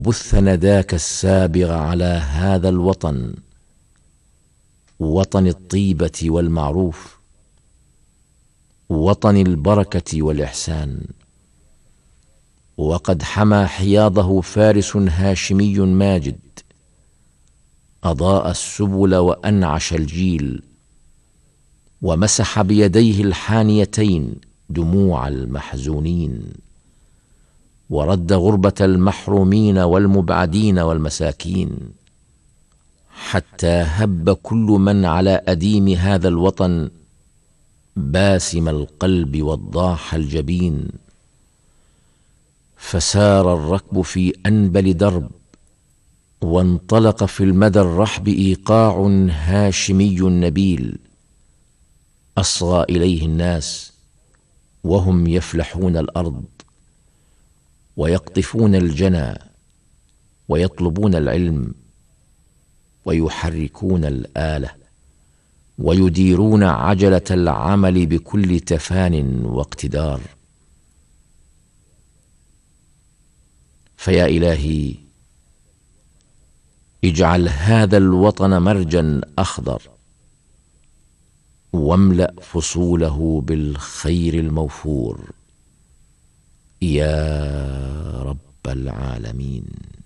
بث نداك السابغ على هذا الوطن، وطن الطيبة والمعروف، وطن البركة والإحسان. وقد حمى حياضه فارس هاشمي ماجد، أضاء السبل وأنعش الجيل، ومسح بيديه الحانيتين دموع المحزونين، ورد غربة المحرومين والمبعدين والمساكين، حتى هب كل من على أديم هذا الوطن باسم القلب وضاح الجبين. فسار الركب في أنبل درب، وانطلق في المدى الرحب إيقاع هاشمي نبيل، أصغى إليه الناس وهم يفلحون الأرض، ويقطفون الجنى، ويطلبون العلم، ويحركون الآلة، ويديرون عجلة العمل بكل تفان واقتدار. فيا إلهي، اجعل هذا الوطن مرجا أخضر، واملأ فصوله بالخير الموفور يا رب العالمين.